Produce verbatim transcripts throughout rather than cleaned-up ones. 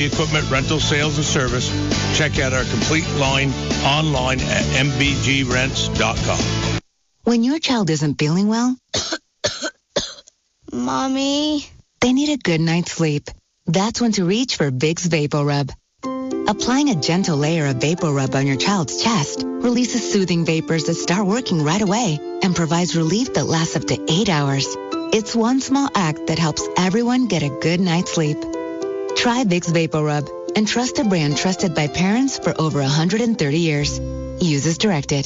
Equipment rental sales and service. Check out our complete line online at m b g rents dot com. When your child isn't feeling well, Mommy, they need a good night's sleep. That's when to reach for Vicks VapoRub. Applying a gentle layer of VapoRub on your child's chest releases soothing vapors that start working right away and provides relief that lasts up to eight hours. It's one small act that helps everyone get a good night's sleep. Try Vicks VapoRub and trust a brand trusted by parents for over one hundred thirty years. Use as directed.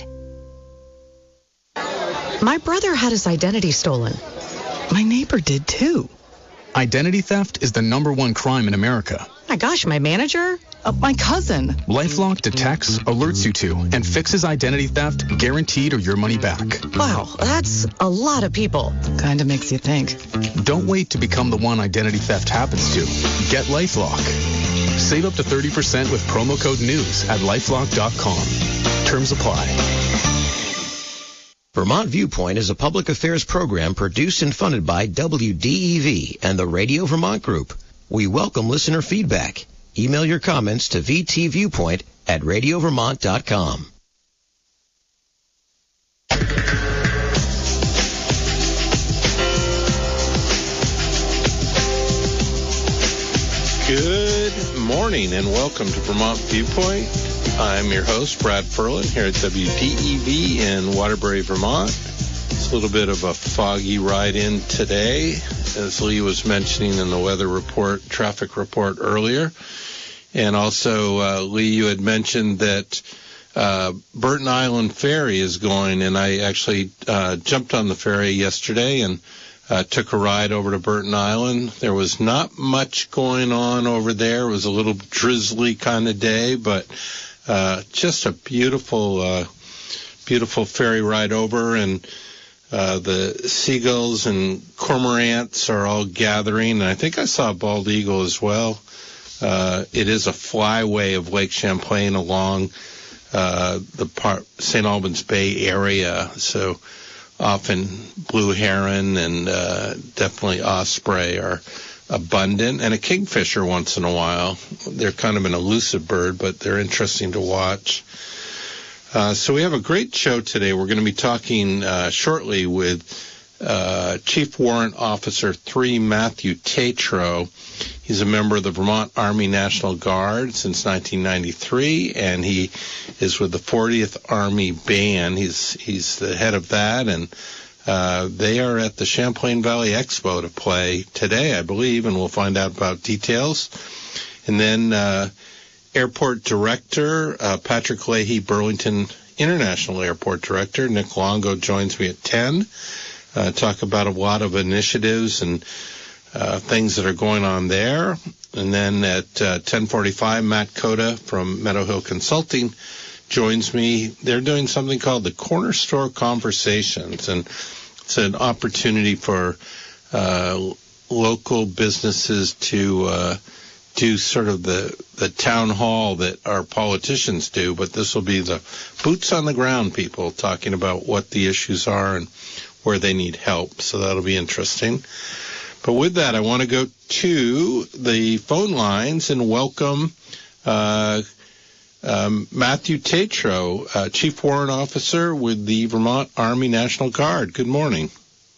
My brother had his identity stolen. My neighbor did too. Identity theft is the number one crime in America. My gosh, my manager? Uh, my cousin. LifeLock detects, alerts you to, and fixes identity theft, guaranteed or your money back. Wow, that's a lot of people. Kind of makes you think. Don't wait to become the one identity theft happens to. Get LifeLock. Save up to thirty percent with promo code NEWS at lifelock dot com. Terms apply. Vermont Viewpoint is a public affairs program produced and funded by W D E V and the Radio Vermont Group. We welcome listener feedback. Email your comments to v t viewpoint at radio vermont dot com. Good morning and welcome to Vermont Viewpoint. I'm your host, Brad Ferlin, here at W D E V in Waterbury, Vermont. It's a little bit of a foggy ride in today, as Lee was mentioning in the weather report, traffic report earlier. And also, uh, Lee, you had mentioned that uh, Burton Island Ferry is going, and I actually uh, jumped on the ferry yesterday and uh, took a ride over to Burton Island. There was not much going on over there. It was a little drizzly kind of day, but uh, just a beautiful, uh, beautiful ferry ride over, and uh, the seagulls and cormorants are all gathering, and I think I saw a bald eagle as well. Uh, it is a flyway of Lake Champlain along uh, the part, Saint Albans Bay area, so often blue heron and uh, definitely osprey are abundant, and a kingfisher once in a while. They're kind of an elusive bird, but they're interesting to watch. Uh, so we have a great show today. We're going to be talking uh, shortly with uh, Chief Warrant Officer three, Matthew Tetreault. He's a member of the Vermont Army National Guard since nineteen ninety-three, and he is with the fortieth Army Band. He's he's the head of that, and uh, they are at the Champlain Valley Expo to play today, I believe, and we'll find out about details. And then uh, Airport Director uh, Patrick Leahy, Burlington International Airport Director Nick Longo joins me at ten. Uh, talk about a lot of initiatives and Uh, things that are going on there. And then at uh, ten forty-five, Matt Coda from Meadow Hill Consulting joins me. They're doing something called the Corner Store Conversations, and it's an opportunity for uh, local businesses to uh, do sort of the, the town hall that our politicians do, but this will be the boots on the ground people talking about what the issues are and where they need help. So that'll be interesting. But with that, I want to go to the phone lines and welcome uh, um, Matthew Tetreault, uh, Chief Warrant Officer with the Vermont Army National Guard. Good morning.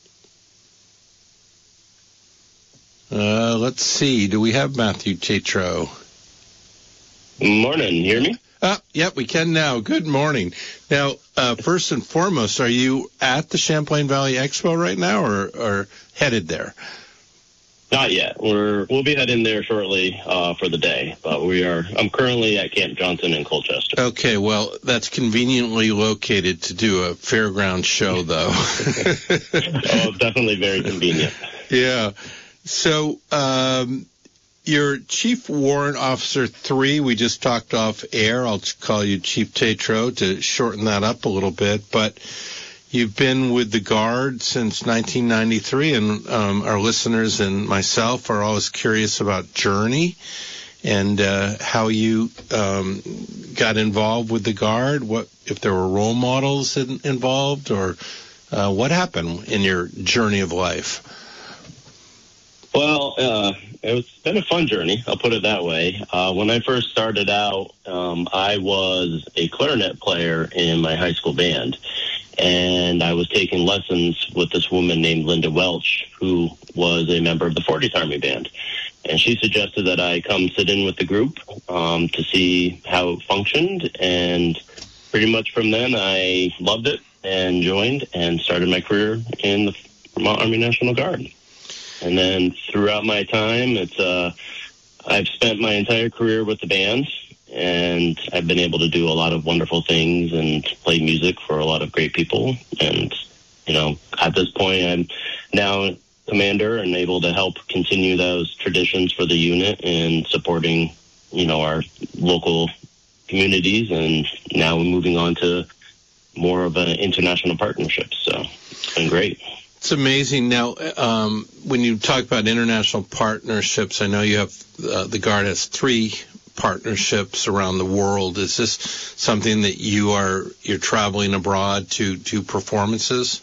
Uh, let's see. Do we have Matthew Tetreault? Morning. You hear me? Uh, yep, we can now. Good morning. Now, uh, first and foremost, are you at the Champlain Valley Expo right now or, or headed there? Not yet. We're we'll be heading there shortly uh, for the day, but we are. I'm currently at Camp Johnson in Colchester. Okay, well, that's conveniently located to do a fairground show, though. Oh, definitely very convenient. Yeah. So, um, you're Chief Warrant Officer three. We just talked off air. I'll call you Chief Tetreault to shorten that up a little bit, but you've been with the Guard since nineteen ninety-three, and um, our listeners and myself are always curious about Journey and uh, how you um, got involved with the Guard, what if there were role models in, involved, or uh, what happened in your journey of life? Well, uh, it's been a fun journey, I'll put it that way. Uh, when I first started out, um, I was a clarinet player in my high school band, and I was taking lessons with this woman named Linda Welch, who was a member of the fortieth Army Band. And she suggested that I come sit in with the group um, to see how it functioned, and pretty much from then I loved it and joined and started my career in the Vermont Army National Guard. And then throughout my time, it's uh, I've spent my entire career with the band, and I've been able to do a lot of wonderful things and play music for a lot of great people. And, you know, at this point, I'm now commander and able to help continue those traditions for the unit and supporting, you know, our local communities. And now we're moving on to more of an international partnership. So it's been great. It's amazing. Now, um, when you talk about international partnerships, I know you have uh, the Guard has three partnerships around the world. Is this something that you are you're traveling abroad to to performances?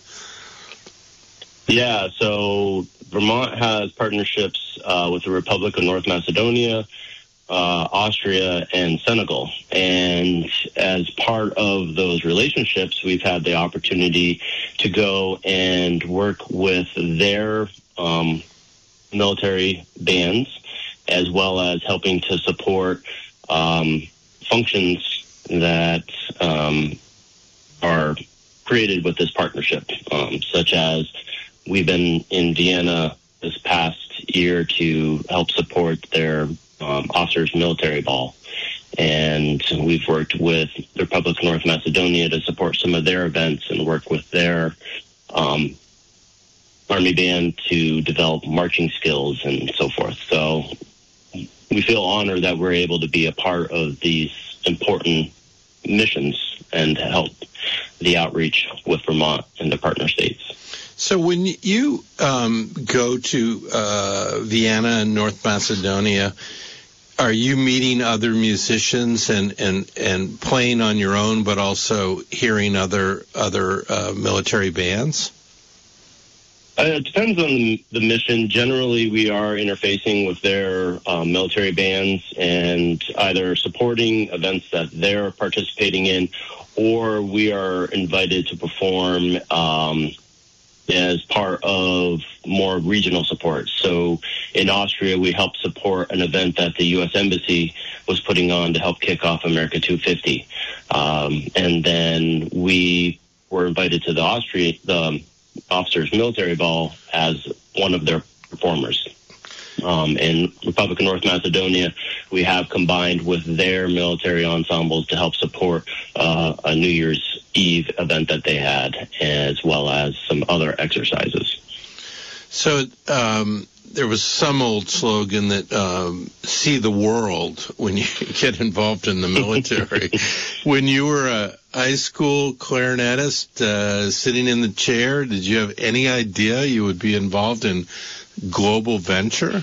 Yeah. So Vermont has partnerships uh, with the Republic of North Macedonia, Uh, Austria, and Senegal. And as part of those relationships, we've had the opportunity to go and work with their um, military bands, as well as helping to support um, functions that um, are created with this partnership, um, such as we've been in Vienna this past year to help support their Um, officers military ball, and we've worked with the Republic of North Macedonia to support some of their events and work with their um, Army band to develop marching skills and so forth. So we feel honored that we're able to be a part of these important missions and help the outreach with Vermont and the partner states. So when you um, go to uh, Vienna and North Macedonia, are you meeting other musicians and, and, and playing on your own, but also hearing other other uh, military bands? Uh, it depends on the, the mission. Generally, we are interfacing with their um, military bands and either supporting events that they're participating in, or we are invited to perform um, as part of more regional support. So in Austria, we helped support an event that the U S Embassy was putting on to help kick off America two fifty. Um, and then we were invited to the Austria, the officers' military ball as one of their performers. Um, in Republic of North Macedonia, we have combined with their military ensembles to help support uh, a New Year's Eve event that they had, as well as some other exercises. So um, there was some old slogan that um, see the world when you get involved in the military. When you were a high school clarinetist uh, sitting in the chair, did you have any idea you would be involved in global venture?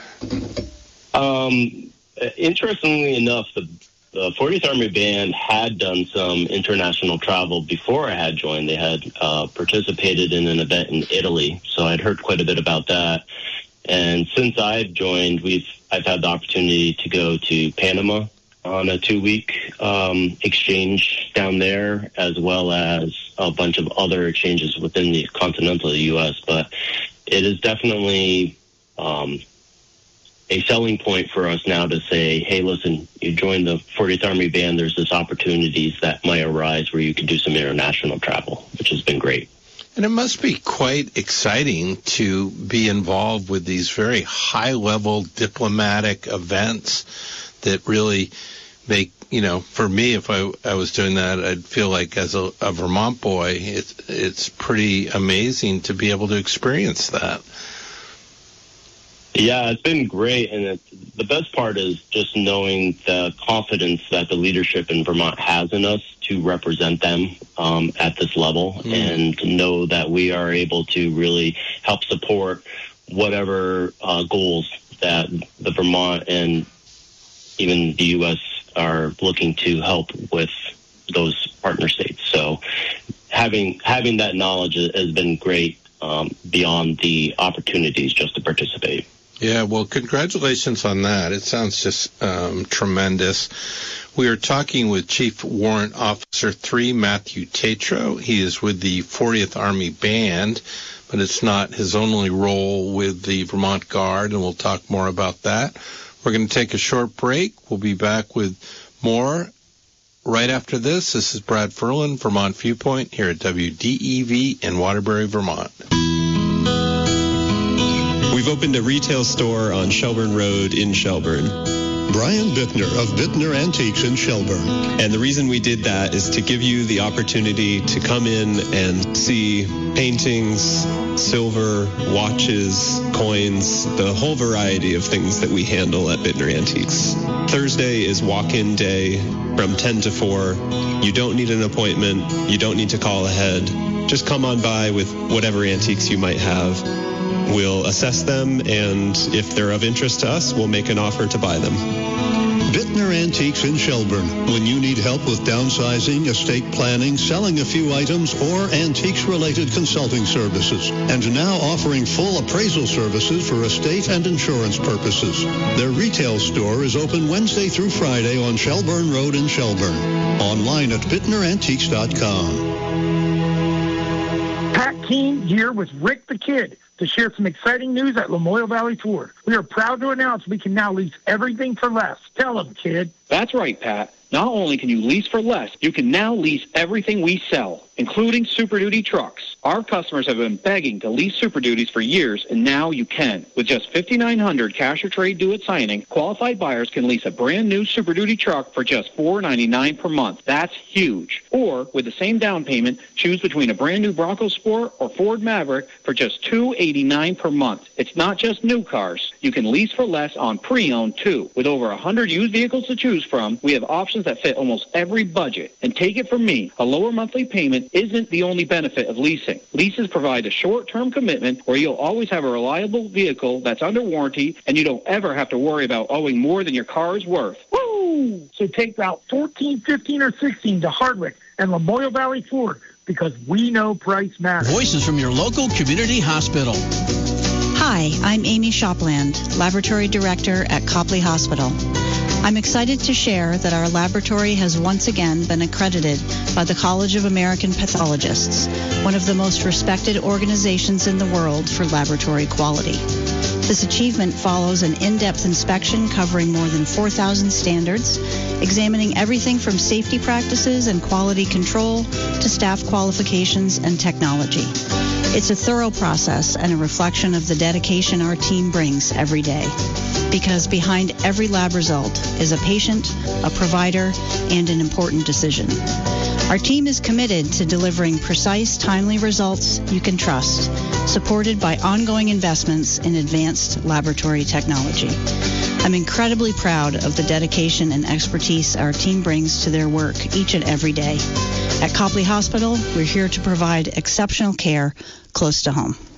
Um, interestingly enough, the, the fortieth Army Band had done some international travel before I had joined. They had uh, participated in an event in Italy, so I'd heard quite a bit about that. And since I've joined, we've I've had the opportunity to go to Panama on a two-week um, exchange down there, as well as a bunch of other exchanges within the continental U S. But it is definitely um, a selling point for us now to say, hey, listen, you joined the fortieth Army Band, there's this opportunities that might arise where you can do some international travel, which has been great. And it must be quite exciting to be involved with these very high-level diplomatic events that really make, you know, for me, if I, I was doing that, I'd feel like as a, a Vermont boy, it's, it's pretty amazing to be able to experience that. Yeah, it's been great, and it, the best part is just knowing the confidence that the leadership in Vermont has in us to represent them um, at this level, mm. and to know that we are able to really help support whatever uh, goals that the Vermont and even the U S are looking to help with those partner states. So having having that knowledge has been great um, beyond the opportunities just to participate. Yeah, well, congratulations on that. It sounds just um, tremendous. We are talking with Chief Warrant Officer three, Matthew Tatro. He is with the fortieth Army Band, but it's not his only role with the Vermont Guard, and we'll talk more about that. We're going to take a short break. We'll be back with more right after this. This is Brad Ferlin, Vermont Viewpoint, here at W D E V in Waterbury, Vermont. We've opened a retail store on Shelburne Road in Shelburne. Brian Bittner of Bittner Antiques in Shelburne. And the reason we did that is to give you the opportunity to come in and see paintings, silver, watches, coins, the whole variety of things that we handle at Bittner Antiques. Thursday is walk-in day from ten to four. You don't need an appointment. You don't need to call ahead. Just come on by with whatever antiques you might have. We'll assess them, and if they're of interest to us, we'll make an offer to buy them. Bittner Antiques in Shelburne. When you need help with downsizing, estate planning, selling a few items, or antiques-related consulting services. And now offering full appraisal services for estate and insurance purposes. Their retail store is open Wednesday through Friday on Shelburne Road in Shelburne. Online at bittner antiques dot com. Pat Keene here with Rick the Kid to share some exciting news at Lamoille Valley Ford. We are proud to announce we can now lease everything for less. Tell them, kid. That's right, Pat. Not only can you lease for less, you can now lease everything we sell, including Super Duty trucks. Our customers have been begging to lease Super Duties for years, and now you can. With just fifty-nine hundred dollars cash or trade due at signing, qualified buyers can lease a brand new Super Duty truck for just four dollars and ninety-nine cents per month. That's huge. Or, with the same down payment, choose between a brand new Bronco Sport or Ford Maverick for just two dollars and eighty-nine cents per month. It's not just new cars. You can lease for less on pre-owned, too. With over one hundred used vehicles to choose from, we have options that fit almost every budget. And take it from me, a lower monthly payment isn't the only benefit of leasing. Leases provide a short-term commitment where you'll always have a reliable vehicle that's under warranty, and you don't ever have to worry about owing more than your car is worth. Woo! So take Route fourteen, fifteen, or sixteen to Hardwick and Lamoille Valley Ford, because we know price matters. Voices from your local community hospital. Hi, I'm Amy Shopland, Laboratory Director at Copley Hospital. I'm excited to share that our laboratory has once again been accredited by the College of American Pathologists, one of the most respected organizations in the world for laboratory quality. This achievement follows an in-depth inspection covering more than four thousand standards, examining everything from safety practices and quality control to staff qualifications and technology. It's a thorough process and a reflection of the dedication our team brings every day. Because behind every lab result is a patient, a provider, and an important decision. Our team is committed to delivering precise, timely results you can trust, supported by ongoing investments in advanced laboratory technology. I'm incredibly proud of the dedication and expertise our team brings to their work each and every day. At Copley Hospital, we're here to provide exceptional care close to home.